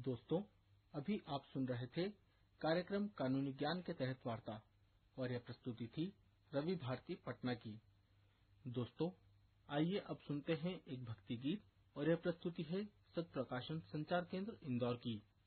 दोस्तों, अभी आप सुन रहे थे कार्यक्रम कानूनी ज्ञान के तहत वार्ता, और यह प्रस्तुति थी रवि भारती पटना की। दोस्तों, आइए अब सुनते हैं एक भक्ति गीत, और यह प्रस्तुति है सत्प्रकाशन संचार केंद्र इंदौर की।